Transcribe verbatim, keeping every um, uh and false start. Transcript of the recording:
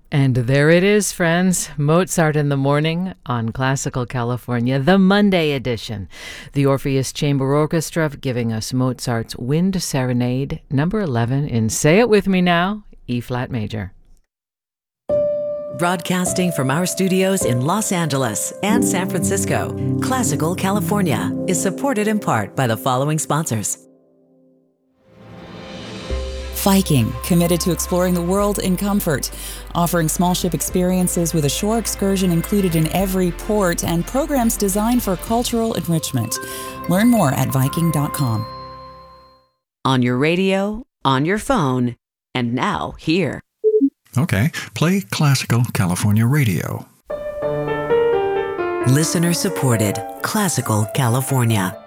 And there it is, friends. Mozart in the Morning on Classical California, the Monday edition. The Orpheus Chamber Orchestra giving us Mozart's Wind Serenade, number eleven in, say it with me now, E-flat major. Broadcasting from our studios in Los Angeles and San Francisco, Classical California is supported in part by the following sponsors. Viking, committed to exploring the world in comfort, offering small ship experiences with a shore excursion included in every port and programs designed for cultural enrichment. Learn more at Viking dot com. On your radio, on your phone, and now here. Okay, play Classical California Radio. Listener supported Classical California.